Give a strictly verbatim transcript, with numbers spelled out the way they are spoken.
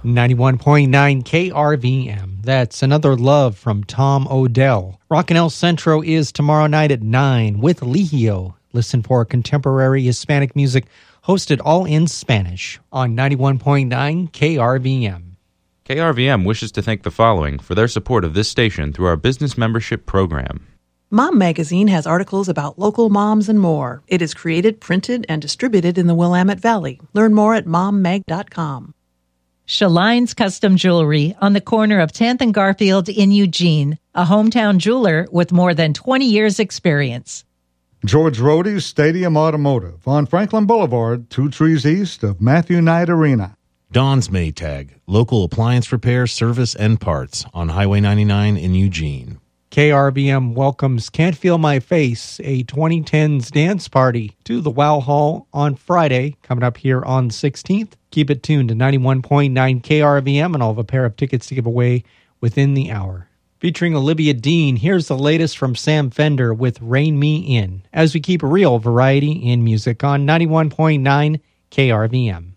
ninety-one point nine K R V M. That's Another Love from Tom Odell. Rockin' El Centro is tomorrow night at nine with Ligio. Listen for contemporary Hispanic music hosted all in Spanish on ninety-one point nine K R V M. K R V M wishes to thank the following for their support of this station through our business membership program. Mom Magazine has articles about local moms and more. It is created, printed, and distributed in the Willamette Valley. Learn more at mom mag dot com. Shaline's Custom Jewelry on the corner of tenth and Garfield in Eugene, a hometown jeweler with more than twenty years experience. George Rohde's Stadium Automotive on Franklin Boulevard, two trees east of Matthew Knight Arena. Don's Maytag, local appliance repair, service, and parts on Highway ninety-nine in Eugene. K R V M welcomes Can't Feel My Face, a twenty tens dance party, to the Wow Hall on Friday, coming up here on the sixteenth. Keep it tuned to ninety-one point nine K R V M, and I'll have a pair of tickets to give away within the hour. Featuring Olivia Dean, here's the latest from Sam Fender with Rein Me In, as we keep real variety in music on ninety-one point nine K R V M.